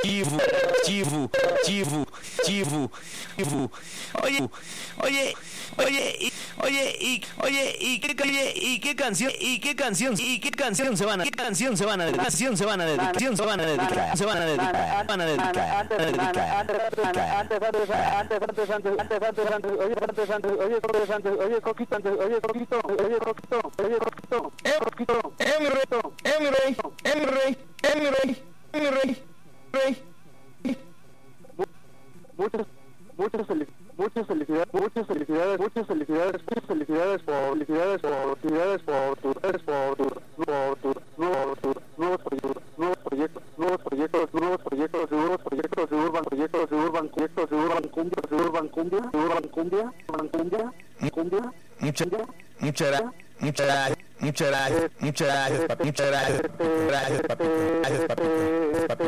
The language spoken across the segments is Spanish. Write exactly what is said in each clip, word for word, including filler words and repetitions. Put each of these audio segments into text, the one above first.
chivo, chivo, chivo, chivo, chivo. Oye, oye, oye, y, oye, y, oye, y qué, oye, y qué canción, y qué canción, y qué canción se van a, qué canción se van a dedicar, canción se van a dedicar, canción se van a dedicar, se van a dedicar, van a dedicar, antes, antes, antes, antes, antes, antes, antes, antes, oye, antes, antes, oye, antes, antes, oye, coquito, antes, oye, coquito, oye, coquito, oye, coquito, eh, coquito, eh, mi reto, eh, mi rey, eh, mi rey, eh, mi rey, eh, mi rey, rey. Muchas, muchas felicidades, muchas felicidades, muchas felicidades, muchas felicidades, muchas felicidades por, felicidades por, felicidades por tu, por tu, por tu, nuevos, nuevos proyectos, nuevos proyectos, nuevos proyectos, nuevos proyectos, nuevos proyectos de urban, proyectos de urban, proyectos de urban cumbia, de urban cumbia, de urban cumbia, urban cumbia, cumbia, muchas, muchas gracias, muchas gracias, muchas gracias, muchas gracias, papi, muchas gracias, gracias, papi, gracias, papi, papi.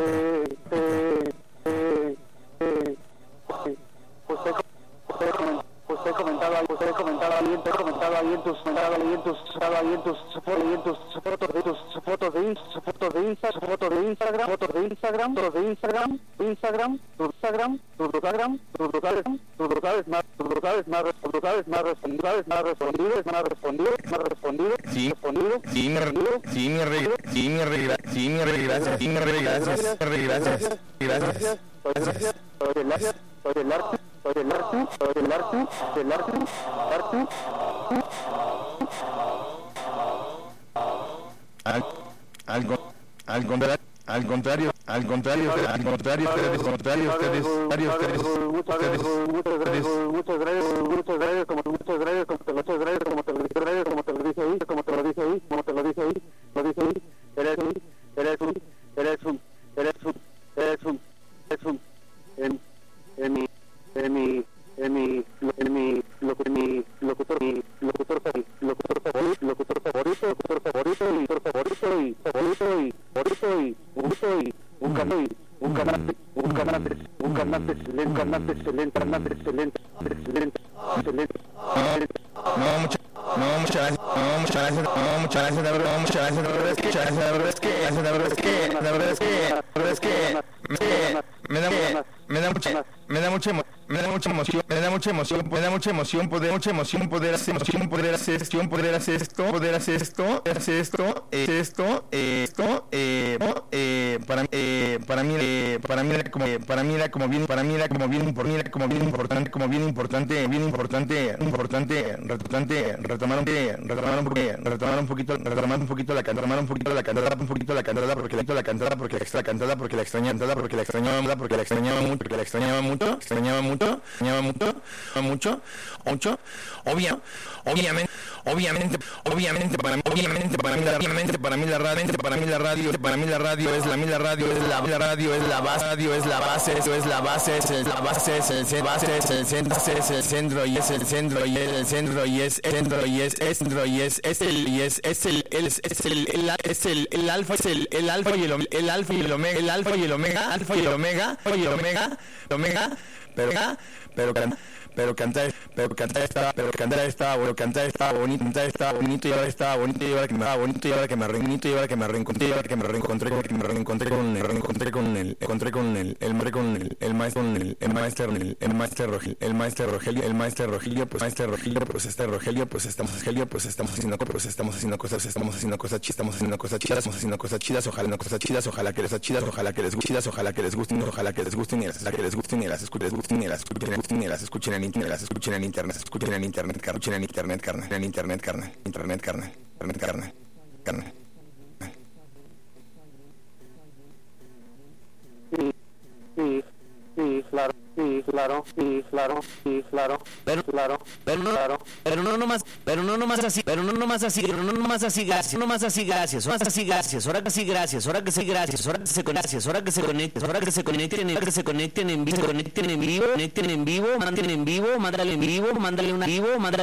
Usted comentaba, usted comentaba bien, usted comentaba bien tus, comentaba bien tus, comentaba bien tus, bien tus fotos de tus fotos de fotos de Instagram, fotos de Instagram, fotos de Instagram, fotos de Instagram, Instagram, tu Instagram, tu Instagram, tus locales, tus locales más, tus locales más, tus locales más respondibles, más respondibles, más respondibles, más respondibles, sí, respondibles, sí, me sí, me re, sí, me re, sí, me re, gracias, sí, me re, gracias, gracias, gracias, gracias, gracias, gracias, por el arte, por el arte, por el arte, por el arte, arte. Al, al, al contrario, al contrario, al contrario, al contrario, ustedes, al contrario, ustedes, ustedes, ustedes, muchas gracias, muchas gracias, muchas gracias, como muchas gracias, como te muchas gracias, como te lo dije, como te lo dije ahí, como te lo dije ahí, como te lo dije ahí, lo dije ahí, eres un, eres un, eres un, eres un, eres un, eres un, en, en mi, en mi, en mi, en mi, locutor, mi locutor, mi locutor, locutor favorito, locutor favorito, locutor favorito, y locutor favorito, y favorito, y favorito, y favorito, y un canal, un canal, un canal, un canal excelente, un canal excelente, un canal excelente, excelente, excelente. No, muchas, no, muchas gracias, no, muchas gracias, no, muchas gracias, la verdad, muchas gracias, la verdad es que, la verdad es que, la verdad es que, la verdad es que, la verdad es que, me da, me da mucha, me da mucha emoción. Me da mucha emoción, me da mucha emoción, me da mucha emoción, poder, mucha emoción, poder hacer, emoción, poder hacer esto, poder hacer esto, poder hacer esto, hacer esto, eh, esto, eh, esto, eh, eh, para, eh, para mí, eh, para mí era como, para mí era como bien, para mí era como bien importante, como bien importante, como bien importante, bien importante, importante, importante, retomar un, retomar un poquito, retomar un poquito, retomar un poquito la cantada, retomar un poquito la cantada, un poquito la cantada, porque la la cantada, porque la extra cantada, porque la extraña cantada, porque la extrañaba, porque la extrañaba mucho, porque la extrañaba mucho, extrañaba mucho. Extrañaba mucho, mucho, mucho, obvia, obviamente, obviamente, obviamente para mí, obviamente para mí, obviamente para mí la radio, para mí la radio, para mí la radio es la, la radio es la, la radio es la base, radio es la base, eso es la base, es la base, es el base, es el centro, es el centro y es el centro y es el centro y es el centro y es el centro y es es el y es es el es es el es el el alfa, es el el alfa y el el alfa y el omega, el alfa y el omega, alfa y el omega, y el omega, omega. Pero, pero, pero cantar, pero cantar estaba, pero cantar estaba, bueno, cantar estaba bonito, cantar estaba bonito y ahora estaba bonito y ahora que me estaba bonito y ahora que me reencontré y ahora que me reencontré y ahora que me reencontré, que me reencontré con el, reencontré con el, encontré con el, el mar con el, el maestro, el, el maestro, el, el maestro Rogelio, el maestro Rogelio, el maestro Rogelio, pues maestro Rogelio, pues este Rogelio, pues estamos Rogelio, pues estamos haciendo, pues estamos haciendo cosas, estamos haciendo cosas chidas, estamos haciendo cosas chidas, estamos haciendo cosas chidas, ojalá no cosas chidas, ojalá que les chidas, ojalá que les gusten, ojalá que les gusten, ojalá que les gusten y las que les gusten y las escuchen, gusten y las escuchen, y las escuchen en internet, las escuchen en internet, escuchen en internet, escuchen en internet, carnal, en internet, carnal, internet, carnal, internet, carnal, carnal. Sí, sí, sí, claro, sí, claro, sí, claro, sí, claro, pero claro, pero no, claro, pero no nomás, pero no nomás así, pero no nomás así, pero no nomás así, gracias, no nomás así, gracias, ahora así, gracias, ahora que sí, gracias, ahora que sí, gracias, ahora que se conecten, ahora que se conecten, ahora que se conecten, ahora que se conecten en vivo, se conecten en vivo, conecten en vivo, manden en vivo, mándale en vivo, mándale una vivo, mándale